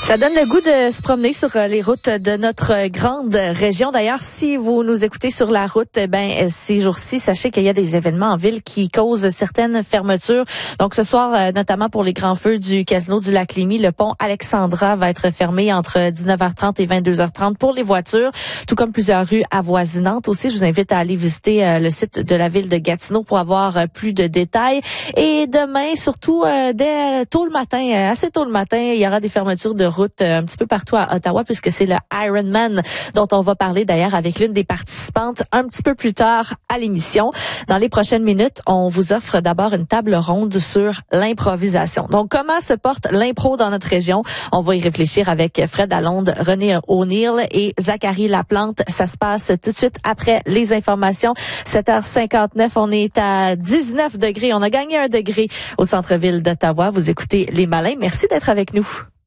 Ça donne le goût de se promener sur les routes de notre grande région. D'ailleurs, si vous nous écoutez sur la route, ces jours-ci, sachez qu'il y a des événements en ville qui causent certaines fermetures. Donc, ce soir, notamment pour les grands feux du Casino du Lac-Lémy, le pont Alexandra va être fermé entre 19h30 et 22h30 pour les voitures, tout comme plusieurs rues avoisinantes. Aussi, je vous invite à aller visiter le site de la ville de Gatineau pour avoir plus de détails. Et demain, surtout, dès tôt le matin, assez tôt le matin, il y aura des fermetures de route un petit peu partout à Ottawa, puisque c'est le Ironman dont on va parler d'ailleurs avec l'une des participantes un petit peu plus tard à l'émission. Dans les prochaines minutes, on vous offre d'abord une table ronde sur l'improvisation. Donc, comment se porte l'impro dans notre région? On va y réfléchir avec Fred Lalonde, René O'Neill et Zachary Laplante. Ça se passe tout de suite après les informations. 7h59, on est à 19 degrés. On a gagné 1 degré au centre-ville d'Ottawa. Vous écoutez Les Malins. Merci d'être avec nous.